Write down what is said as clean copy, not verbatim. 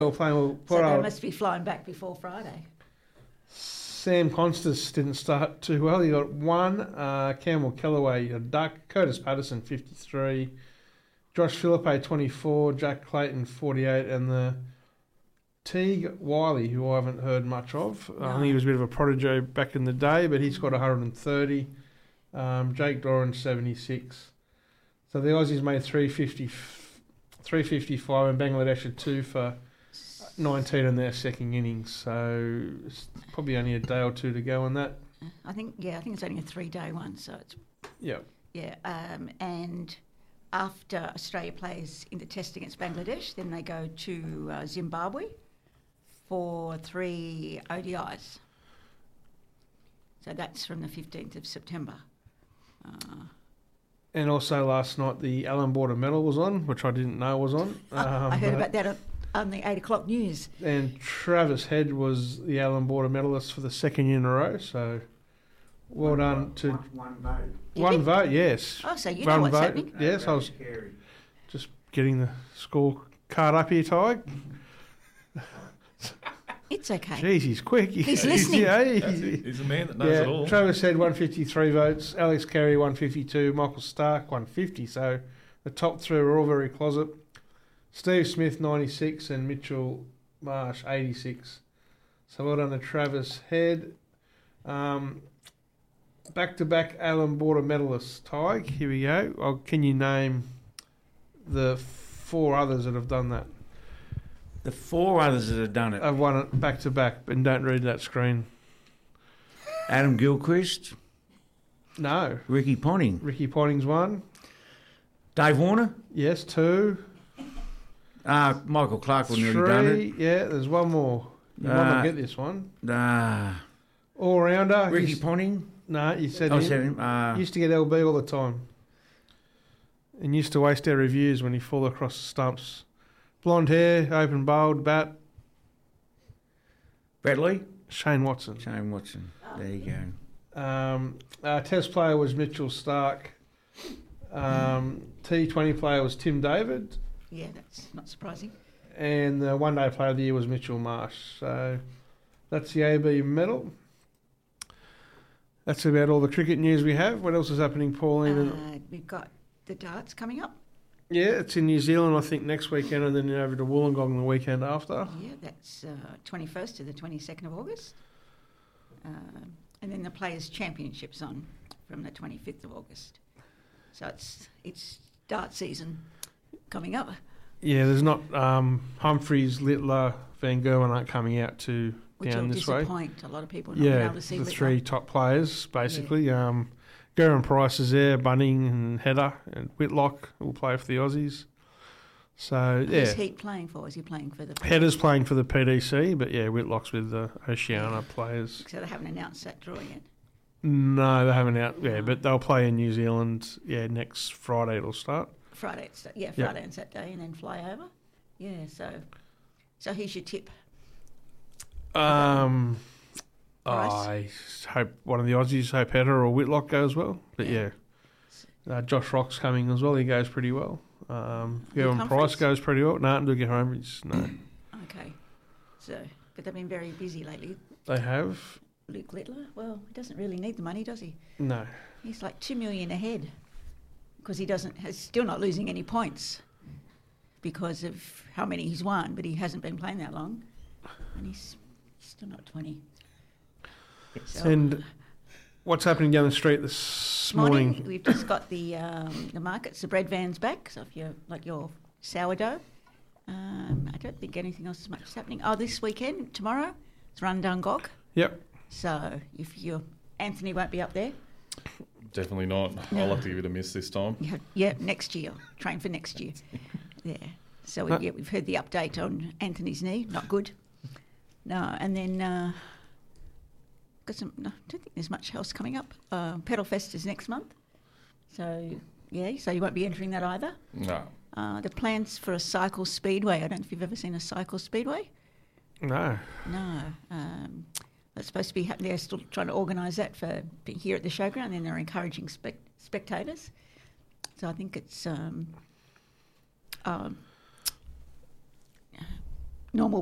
Well, playing well. So they must be flying back before Friday. Sam Constas didn't start too well. He got one. Campbell Kellaway, a duck. Curtis Patterson, 53. Josh Philippe, 24. Jack Clayton, 48. And the Teague Wiley, who I haven't heard much of. No. I think he was a bit of a prodigy back in the day, but he's got 130. Jake Doran, 76. So the Aussies made 355 and Bangladesh had 2 for 19 in their second innings. So it's probably only a day or two to go on that. I think it's only a 3-day one. So it's Yep. yeah. And after Australia plays in the test against Bangladesh, then they go to Zimbabwe for 3 ODIs. So that's from the 15th of September. And also last night the Allan Border Medal was on, which I didn't know was on. I heard about that on the 8 o'clock news. And Travis Head was the Allan Border medalist for the second year in a row. So well done to one vote. one vote. Yes. Oh, so you One know what's vote. happening. Yes, I was just getting the score card up here, Ty. It's okay. Jeez, he's quick. He's listening. He's a man that knows it all. Travis Head, 153 votes. Alex Carey, 152. Michael Stark, 150. So the top 3 were all very closet. Steve Smith, 96. And Mitchell Marsh, 86. So well done to Travis Head. Back-to-back Allan Border medalists. Tig, here we go. Can you name the 4 others that have done that? The 4 others that have done it. I've won it back-to-back, and don't read that screen. Adam Gilchrist. No. Ricky Ponting. Ricky Ponting's 1. Dave Warner. Yes, 2. Michael Clark will 3. nearly done it. Yeah, there's one more. You might not get this one. All-rounder. Ricky Ponting. No, you said I him. said him. Used to get LB all the time. And used to waste our reviews when he fall across the stumps. Blonde hair, open bowled, bat. Bradley. Shane Watson. Shane Watson. There you go. Test player was Mitchell Stark. T20 player was Tim David. Yeah, that's not surprising. And the one-day player of the year was Mitchell Marsh. So that's the AB medal. That's about all the cricket news we have. What else is happening, Pauline? We've got the darts coming up. Yeah, it's in New Zealand, I think, next weekend, and then over to Wollongong the weekend after. Yeah, that's 21st to the 22nd of August. And then the Players' Championships on from the 25th of August. So it's dart season coming up. Yeah, there's not Humphreys, Littler, Van Gerwen aren't coming out to Which down will this way. disappoint a lot of people not being able to see the Littler. 3 top players, basically. Yeah. Gerwen Price is there, Bunning and Header, and Whitlock will play for the Aussies. So, yeah. Who's he playing for? Is he playing for the... Header's playing for the PDC, but, yeah, Whitlock's with the Oceania players. So they haven't announced that draw yet? No, they haven't out. Yeah, but they'll play in New Zealand, next Friday it'll start. Friday and Saturday, and then fly over. Yeah, so here's your tip. I hope one of the Aussies, hope Header or Whitlock goes well. But Josh Rock's coming as well. He goes pretty well. Gerwen Price goes pretty well. No, do get home. No. Okay. But they've been very busy lately. They have. Luke Littler, well, he doesn't really need the money, does he? No. He's like $2 million ahead because he's still not losing any points because of how many he's won, but he hasn't been playing that long, and he's still not 20. So, and what's happening down the street this morning? We've just got the markets, the bread van's back. So if you like your sourdough, I don't think anything else is much happening. Oh, this weekend, tomorrow, it's Rundungog. Yep. So if Anthony won't be up there. Definitely not. No. I'll have to give it a miss this time. Yeah, next year. Train for next year. Yeah. So we've heard the update on Anthony's knee. Not good. No, and then I don't think there's much else coming up. Pedal Fest is next month. So you won't be entering that either. No. The plans for a cycle speedway. I don't know if you've ever seen a cycle speedway. No. That's supposed to be happening. They're still trying to organise that for here at the showground, and then they're encouraging spectators. So I think it's normal